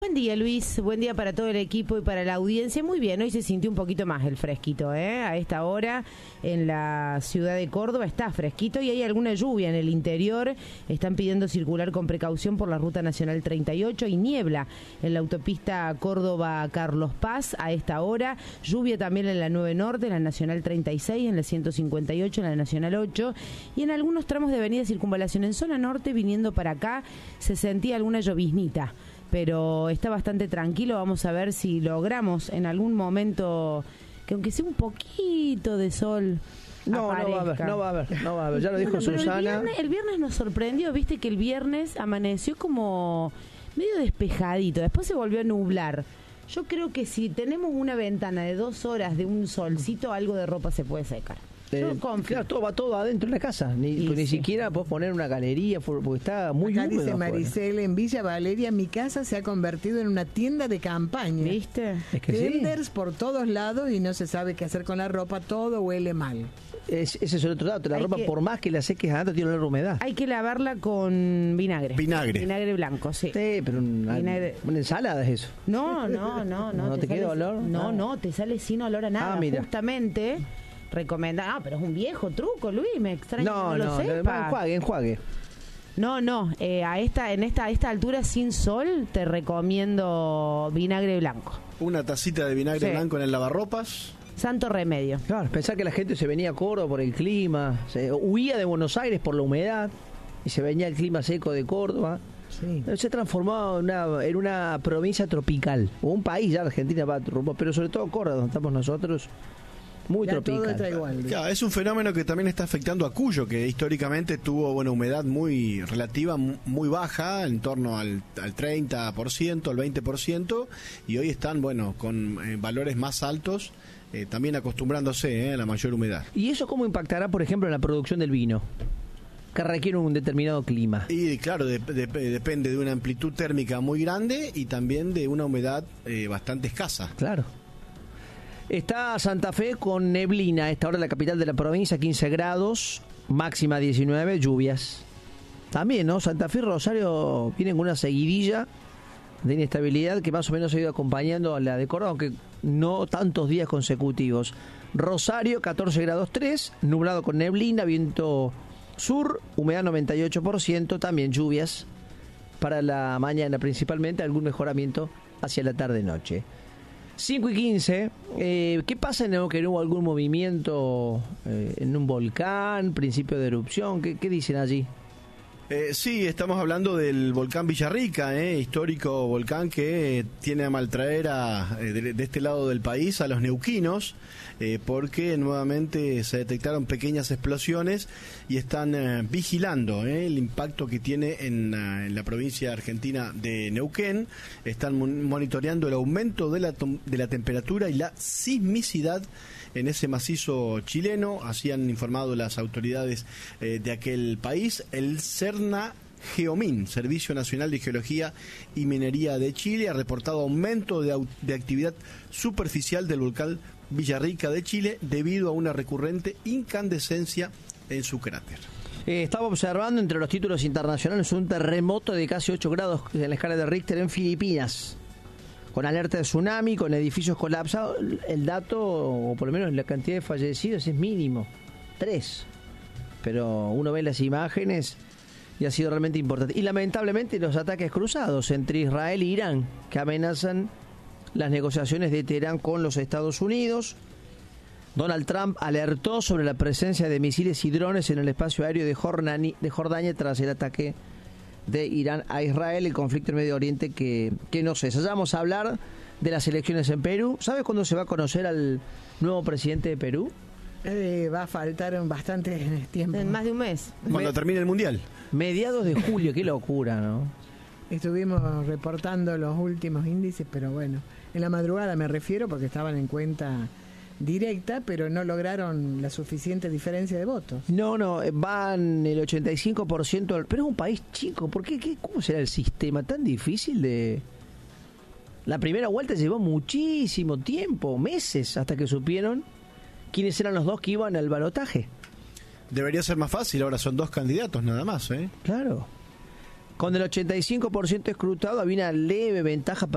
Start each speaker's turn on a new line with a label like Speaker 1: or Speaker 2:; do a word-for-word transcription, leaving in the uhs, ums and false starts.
Speaker 1: Buen día, Luis. Buen día para todo el equipo y para la audiencia. Muy bien, hoy se sintió un poquito más el fresquito, ¿eh? A esta hora en la ciudad de Córdoba está fresquito y hay alguna lluvia en el interior. Están pidiendo circular con precaución por la Ruta Nacional treinta y ocho y niebla en la autopista Córdoba-Carlos Paz a esta hora. Lluvia también en la nueve Norte, en la Nacional treinta y seis, en la ciento cincuenta y ocho, en la Nacional ocho y en algunos tramos de avenida Circunvalación. En zona norte, viniendo para acá, se sentía alguna lloviznita, pero está bastante tranquilo. Vamos a ver si logramos en algún momento que aunque sea un poquito de sol
Speaker 2: no,
Speaker 1: aparezca.
Speaker 2: no va a haber, no va a haber, no va a haber, ya lo dijo
Speaker 1: bueno,
Speaker 2: Susana.
Speaker 1: El viernes, el viernes nos sorprendió, viste que el viernes amaneció como medio despejadito, después se volvió a nublar. Yo creo que si tenemos una ventana de dos horas de un solcito, algo de ropa se puede secar.
Speaker 2: Eh, claro, todo va todo adentro de la casa, ni, ni sí. siquiera podés poner una galería porque está muy
Speaker 3: Acá
Speaker 2: húmedo.
Speaker 3: Dice
Speaker 2: afuera.
Speaker 3: Maricel, en Villa Valeria, mi casa se ha convertido en una tienda de campaña.
Speaker 1: ¿Viste?
Speaker 2: Es que
Speaker 3: Tenders
Speaker 2: sí.
Speaker 3: por todos lados y no se sabe qué hacer con la ropa, todo huele mal.
Speaker 2: Es, ese es el otro dato, la
Speaker 1: Hay
Speaker 2: ropa
Speaker 1: que,
Speaker 2: por más que la seques adentro tiene olor a humedad.
Speaker 1: Hay que lavarla con vinagre.
Speaker 4: Vinagre.
Speaker 1: Vinagre blanco, sí.
Speaker 2: Sí, pero una,
Speaker 1: Vinagre.
Speaker 2: una ensalada es eso.
Speaker 1: No, no, no. ¿No,
Speaker 2: ¿No
Speaker 1: te,
Speaker 2: te queda
Speaker 1: sale,
Speaker 2: olor?
Speaker 1: No,
Speaker 2: Ah.
Speaker 1: no, te sale sin olor a nada.
Speaker 2: Ah, mira.
Speaker 1: Justamente recomenda. Ah, pero es un viejo truco, Luis, me extraña
Speaker 2: No,
Speaker 1: que no,
Speaker 2: no,
Speaker 1: lo sepa.
Speaker 2: enjuague, enjuague.
Speaker 1: No, no, eh, a esta, en esta, a esta altura sin sol te recomiendo vinagre blanco.
Speaker 4: Una tacita de vinagre
Speaker 1: Sí.
Speaker 4: blanco en el lavarropas.
Speaker 1: Santo remedio.
Speaker 2: Claro, pensar que la gente se venía a Córdoba por el clima, se huía de Buenos Aires por la humedad y se venía el clima seco de Córdoba.
Speaker 3: Sí.
Speaker 2: Se transformó en una, en una provincia tropical, o un país ya, Argentina va rumbo, pero sobre todo Córdoba, donde estamos nosotros, muy
Speaker 3: Ya
Speaker 2: tropical.
Speaker 3: todo está igual.
Speaker 4: Claro, es un fenómeno que también está afectando a Cuyo, que históricamente tuvo bueno, humedad muy relativa, muy baja, en torno al, al treinta por ciento, al veinte por ciento, y hoy están bueno con eh, valores más altos, eh, también acostumbrándose eh, a la mayor humedad.
Speaker 2: ¿Y eso cómo impactará, por ejemplo, en la producción del vino? Que requiere un determinado clima.
Speaker 4: Y claro, de, de, depende de una amplitud térmica muy grande y también de una humedad eh, bastante escasa.
Speaker 2: Claro. Está Santa Fe con neblina, a esta hora la capital de la provincia, quince grados, máxima diecinueve, lluvias. También, ¿no? Santa Fe y Rosario vienen con una seguidilla de inestabilidad que más o menos ha ido acompañando a la de Córdoba, aunque no tantos días consecutivos. Rosario, catorce grados tres, nublado con neblina, viento sur, humedad noventa y ocho por ciento, también lluvias para la mañana principalmente, algún mejoramiento hacia la tarde-noche. cinco y quince, eh, ¿qué pasa en Neuquén? ¿Hubo algún movimiento eh, en un volcán, principio de erupción? ¿Qué, qué dicen allí?
Speaker 4: Eh, sí, estamos hablando del volcán Villarrica, eh, histórico volcán que eh, tiene a maltraer a, eh, de, de este lado del país a los neuquinos, eh, porque nuevamente se detectaron pequeñas explosiones y están eh, vigilando eh, el impacto que tiene en, uh, en la provincia argentina de Neuquén. Están mon- monitoreando el aumento de la, tom- de la temperatura y la sismicidad en ese macizo chileno. Así han informado las autoridades eh, de aquel país. El CERNA Geomin, Servicio Nacional de Geología y Minería de Chile, ha reportado aumento de, au- de actividad superficial del volcán Villarrica de Chile debido a una recurrente incandescencia en su cráter.
Speaker 2: Eh, estaba observando entre los títulos internacionales un terremoto de casi ocho grados en la escala de Richter en Filipinas, con alerta de tsunami, con edificios colapsados. El dato, o por lo menos la cantidad de fallecidos, es mínimo, tres. Pero uno ve las imágenes y ha sido realmente importante. Y lamentablemente los ataques cruzados entre Israel e Irán, que amenazan las negociaciones de Teherán con los Estados Unidos. Donald Trump alertó sobre la presencia de misiles y drones en el espacio aéreo de Jordania, de Jordania tras el ataque de Irán a Israel, el conflicto en Medio Oriente que, que no cesa. Ya vamos a hablar de las elecciones en Perú. ¿Sabes cuándo se va a conocer al nuevo presidente de Perú?
Speaker 3: Eh, va a faltar bastante tiempo.
Speaker 1: En más de un mes.
Speaker 4: Cuando
Speaker 2: Me-
Speaker 4: termine el Mundial.
Speaker 2: Mediados de julio, qué locura, ¿no?
Speaker 3: Estuvimos reportando los últimos índices, pero bueno, en la madrugada me refiero porque estaban en cuenta directa, pero no lograron la suficiente diferencia de votos.
Speaker 2: No, no, eh, van el ochenta y cinco por ciento, pero es un país chico. ¿Por qué? ¿Qué? ¿Cómo será el sistema tan difícil de...? La primera vuelta llevó muchísimo tiempo, meses, hasta que supieron quiénes eran los dos que iban al balotaje.
Speaker 4: Debería ser más fácil, ahora son dos candidatos nada más, ¿eh?
Speaker 2: Claro. Con el ochenta y cinco por ciento escrutado había una leve ventaja para